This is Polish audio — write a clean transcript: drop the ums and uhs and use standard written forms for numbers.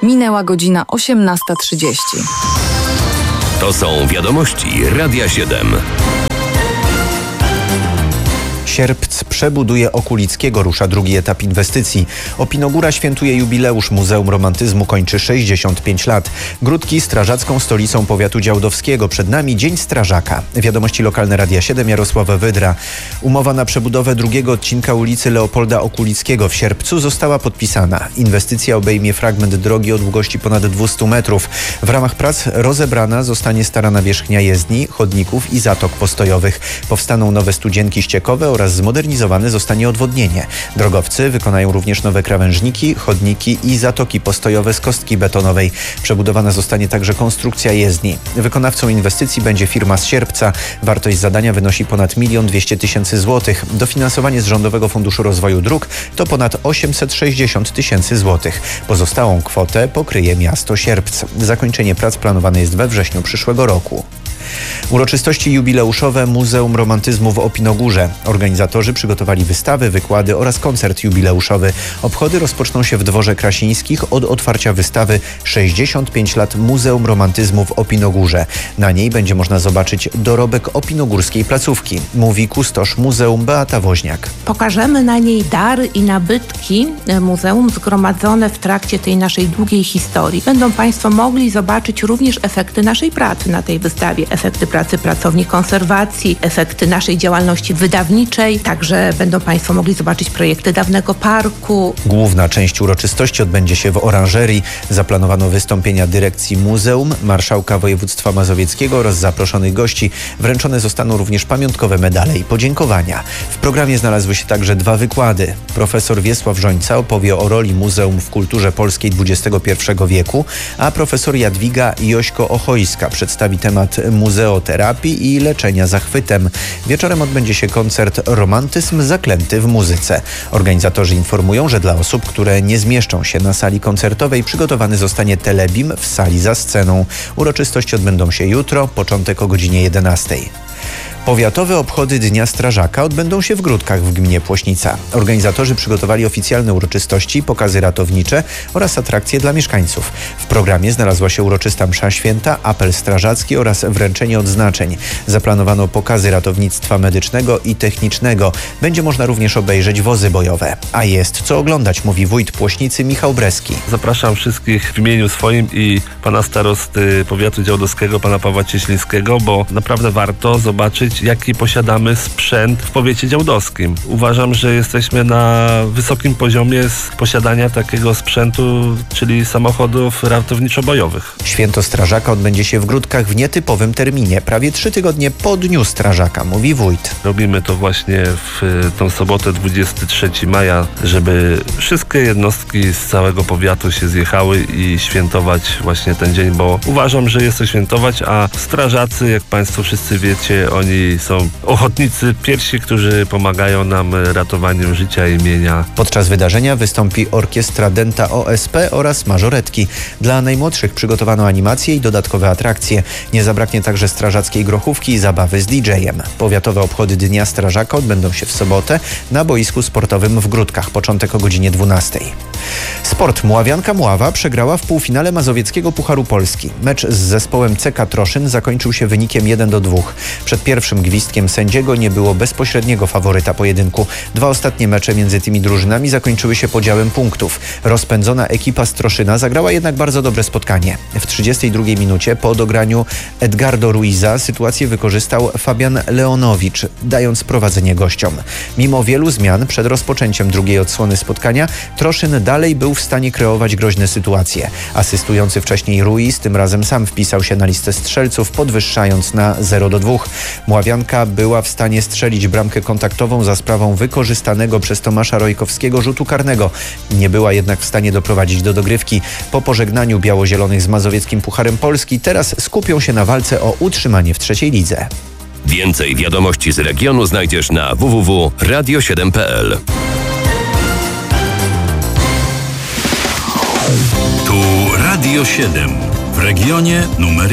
Minęła godzina 18:30. To są wiadomości Radia 7. Sierpc przebuduje Okulickiego, rusza drugi etap inwestycji. Opinogóra świętuje jubileusz. Muzeum Romantyzmu kończy 65 lat. Gródki strażacką stolicą powiatu działdowskiego. Przed nami Dzień Strażaka. Wiadomości lokalne Radia 7, Jarosława Wydra. Umowa na przebudowę drugiego odcinka ulicy Leopolda Okulickiego w Sierpcu została podpisana. Inwestycja obejmie fragment drogi o długości ponad 200 metrów. W ramach prac rozebrana zostanie stara nawierzchnia jezdni, chodników i zatok postojowych. Powstaną nowe studzienki ściekowe oraz zmodernizowane zostanie odwodnienie. Drogowcy wykonają również nowe krawężniki, chodniki i zatoki postojowe z kostki betonowej. Przebudowana zostanie także konstrukcja jezdni. Wykonawcą inwestycji będzie firma z Sierpca. Wartość zadania wynosi ponad 1 200 000 złotych. Dofinansowanie z Rządowego Funduszu Rozwoju Dróg to ponad 860 000 złotych. Pozostałą kwotę pokryje miasto Sierpc. Zakończenie prac planowane jest we wrześniu przyszłego roku. Uroczystości jubileuszowe Muzeum Romantyzmu w Opinogórze. Organizatorzy przygotowali wystawy, wykłady oraz koncert jubileuszowy. Obchody rozpoczną się w Dworze Krasińskich od otwarcia wystawy 65 lat Muzeum Romantyzmu w Opinogórze. Na niej będzie można zobaczyć dorobek opinogórskiej placówki, mówi kustosz muzeum Beata Woźniak. Pokażemy na niej dary i nabytki muzeum zgromadzone w trakcie tej naszej długiej historii. Będą Państwo mogli zobaczyć również efekty naszej pracy na tej wystawie. Efekty pracy pracowni konserwacji, efekty naszej działalności wydawniczej. Także będą Państwo mogli zobaczyć projekty dawnego parku. Główna część uroczystości odbędzie się w oranżerii. Zaplanowano wystąpienia dyrekcji muzeum, marszałka województwa mazowieckiego oraz zaproszonych gości. Wręczone zostaną również pamiątkowe medale i podziękowania. W programie znalazły się także 2 wykłady. Profesor Wiesław Żońca opowie o roli muzeum w kulturze polskiej XXI wieku, a profesor Jadwiga Jośko-Ochojska przedstawi temat muzeoterapii i leczenia zachwytem. Wieczorem odbędzie się koncert Romantyzm zaklęty w muzyce. Organizatorzy informują, że dla osób, które nie zmieszczą się na sali koncertowej, przygotowany zostanie telebim w sali za sceną. Uroczystości odbędą się jutro, początek o godzinie 11. Powiatowe obchody Dnia Strażaka odbędą się w Gródkach w gminie Płośnica. Organizatorzy przygotowali oficjalne uroczystości, pokazy ratownicze oraz atrakcje dla mieszkańców. W programie znalazła się uroczysta msza święta, apel strażacki oraz wręczenie odznaczeń. Zaplanowano pokazy ratownictwa medycznego i technicznego. Będzie można również obejrzeć wozy bojowe. A jest co oglądać, mówi wójt Płośnicy Michał Breski. Zapraszam wszystkich w imieniu swoim i pana starosty powiatu działdowskiego, pana Pawła Cieślińskiego, bo naprawdę warto zobaczyć, jaki posiadamy sprzęt w powiecie działdowskim. Uważam, że jesteśmy na wysokim poziomie z posiadania takiego sprzętu, czyli samochodów ratowniczo-bojowych. Święto Strażaka odbędzie się w Gródkach w nietypowym terminie, prawie 3 tygodnie po Dniu Strażaka, mówi wójt. Robimy to właśnie w tą sobotę 23 maja, żeby wszystkie jednostki z całego powiatu się zjechały i świętować właśnie ten dzień, bo uważam, że jest to świętować, a strażacy, jak Państwo wszyscy wiecie, oni są ochotnicy pierwsi, którzy pomagają nam ratowaniem życia i mienia. Podczas wydarzenia wystąpi orkiestra Denta OSP oraz mażoretki. Dla najmłodszych przygotowano animacje i dodatkowe atrakcje. Nie zabraknie także strażackiej grochówki i zabawy z DJ-em. Powiatowe obchody Dnia Strażaka odbędą się w sobotę na boisku sportowym w Gródkach. Początek o godzinie 12. Sport. Mławianka Mława przegrała w półfinale Mazowieckiego Pucharu Polski. Mecz z zespołem CK Troszyn zakończył się wynikiem 1-2. Przed pierwszym gwizdkiem sędziego nie było bezpośredniego faworyta pojedynku. 2 ostatnie mecze między tymi drużynami zakończyły się podziałem punktów. Rozpędzona ekipa z Troszyna zagrała jednak bardzo dobre spotkanie. W 32 minucie po dograniu Edgardo Ruiza sytuację wykorzystał Fabian Leonowicz, dając prowadzenie gościom. Mimo wielu zmian przed rozpoczęciem drugiej odsłony spotkania Troszyn dalej był w stanie kreować groźne sytuacje. Asystujący wcześniej Ruiz tym razem sam wpisał się na listę strzelców, podwyższając na 0-2. Mławianka była w stanie strzelić bramkę kontaktową za sprawą wykorzystanego przez Tomasza Rojkowskiego rzutu karnego. Nie była jednak w stanie doprowadzić do dogrywki. Po pożegnaniu biało-zielonych z Mazowieckim Pucharem Polski teraz skupią się na walce o utrzymanie w 3. lidze. Więcej wiadomości z regionu znajdziesz na www.radio7.pl. Tu Radio 7 w regionie numer